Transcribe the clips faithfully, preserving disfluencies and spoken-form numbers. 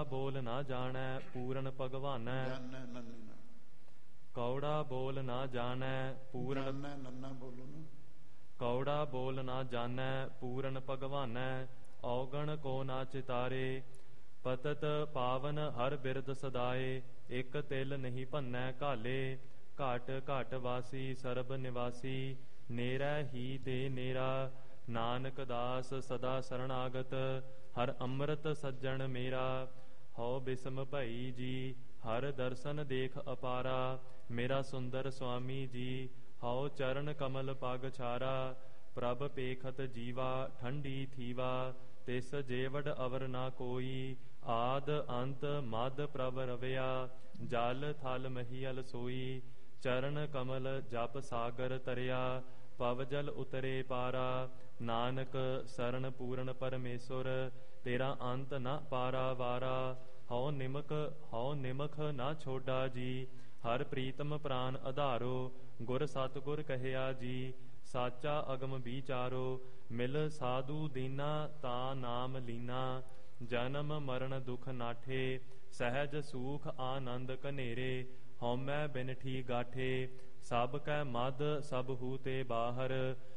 ਬੋਲ ਨਾ ਜਾਣੈ ਪੂਰਨ ਭਗਵਾਨੈ। ਜਾਣੈ ਨੰਨੇ ਨਾ ਕੌੜਾ ਬੋਲ ਨਾ ਜਾਣੈ ਪੂਰਨ ਜਾਣੈ ਨੰਨਾ ਬੋਲੋ ਨਾ। ਕੌੜਾ ਬੋਲ ਨਾ ਜਾਣੈ ਪੂਰਨ ਭਗਵਾਨੈ। ਔਗਣ ਕੋ ਨਾ ਚਿਤਾਰੇ ਪਤਤ ਪਾਵਨ ਹਰ ਬਿਰਦ ਸਦਾਏ। ਇਕ ਤਿਲ ਨਹੀਂ ਭੰਨੈ ਘਾਲੇ ਘਾਟ ਘਾਟ ਵਾਸੀ ਸਰਬ ਨਿਵਾਸੀ। ਨੇਰੈ ਹੀ ਤੇ ਨੇਰਾ ਨਾਨਕ ਦਾਸ ਸਦਾ ਸਰਣਾਗਤ। ਹਰ ਅੰਮ੍ਰਿਤ ਸੱਜਣ ਮੇਰਾ ਹਉ ਬਿਸਮ ਭਈ ਜੀ। ਹਰ ਦਰਸ਼ਨ ਦੇਖ ਅਪਾਰਾ ਮੇਰਾ ਸੁੰਦਰ ਸੁਆਮੀ ਜੀ। ਹਉ ਚਰਨ ਕਮਲ ਪਗ ਛਾਰਾ ਪ੍ਰਭ ਪੇਖਤ ਜੀਵਾ ਠੰਡੀ ਥੀਵਾ। ਤਿਸ ਜੇਵਡ ਅਵਰ ਨਾ ਕੋਈ ਆਦ ਅੰਤ ਮਦ ਪ੍ਰਭ ਰਵਿਆ। ਜਲ ਥਲ ਮਹੀਅਲ ਸੋਈ ਚਰਨ ਕਮਲ ਜਪ ਸਾਗਰ ਤਰਿਆ। ਪਵ ਜਲ ਉਤਰੇ ਪਾਰਾ ਨਾਨਕ ਸਰਨ ਪੂਰਨ ਪਰਮੇਸ਼ੁਰ। ਤੇਰਾ ਅੰਤ ਨ ਪਾਰਾ ਵਾਰਾ ਹਉ ਨਿਮਕ ਹਉ ਨਿਮਖ ਨਾ ਛੋਡਾ ਜੀ। ਹਰ ਪ੍ਰੀਤਮ ਪ੍ਰਾਨ ਆਧਾਰੋ ਗੁਰ ਸਤਿਗੁਰ ਕਹਿਆ ਜੀ। ਸਾਚਾ ਅਗਮ ਵਿਚਾਰੋ ਮਿਲ ਸਾਧੂ ਦੀਨਾ ਤਾ ਨਾਮ ਲੀਨਾ। ਜਨਮ ਮਰਨ ਦੁਖ ਨਾਠੇ ਸਹਿਜ ਸੂਖ ਆਨੰਦ ਕਨੇਰੇ। ਹਉਮੈ ਬਿਨਠੀ ਗਾਠੇ ਸਭ ਕੈ ਮਦ ਸਭ ਹੂ ਤੇ ਬਾਹਰ।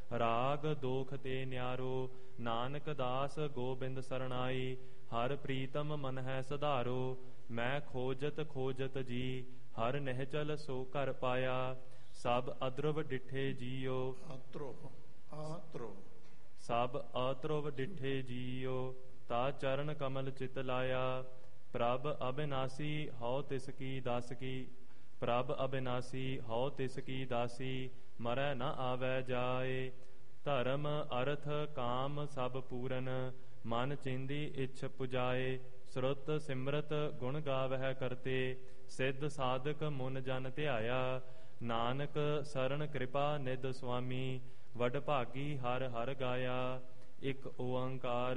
ਰਾਗ ਦੋਖ ਤੇ ਨਿਆਰੋ ਨਾਨਕ ਦਾਸ ਗੋਬਿੰਦ ਸਰਣਾਈ। ਹਰ ਪ੍ਰੀਤਮ ਮਨ ਹੈ ਸਧਾਰੋ ਮੈਂ ਖੋਜਤ ਖੋਜਤ ਜੀ। ਹਰ ਨਿਹਚਲ ਸੋ ਘਰ ਪਾਇਆ ਸਭ ਅਦਰਵ ਡਿਠੇ ਜੀਓ। ਆਤਰੋ ਆਤਰੋ ਸਭ ਆਤਰਵ ਡਿਠੇ ਜੀਓ। ਤਾ ਚਰਨ ਕਮਲ ਚਿਤ ਲਾਇਆ ਪ੍ਰਭ ਅਬਿਨਾਸੀ ਹਉ ਤਿਸ ਕੀ ਦਾਸ ਕੀ। ਪ੍ਰਭ ਅਬਿਨਾਸੀ ਹਉ ਤਿਸ ਕੀ ਦਾਸੀ ਮਰੈ ਨ ਆਵੈ ਜਾਏ। ਧਰਮ ਅਰਥ ਕਾਮ ਸਭ ਪੂਰਨ ਮਨ ਚਿੰਦੀ ਇਛ ਪੁਜਾਏ। ਸ਼ਰੁਤ ਸਿਮਰਤ ਗੁਣ ਗਾਵਹਿ ਕਰਤੇ ਸਿੱਧ ਸਾਧਕ ਮੁਨ ਜਨ ਧਿਆਇਆ। ਨਾਨਕ ਸਰਣ ਕਿਰਪਾ ਨਿਧ ਸੁਆਮੀ ਵਡ ਭਾਗੀ ਹਰ ਹਰ ਗਾਇਆ। ਇਕ ਓੰਕਾਰ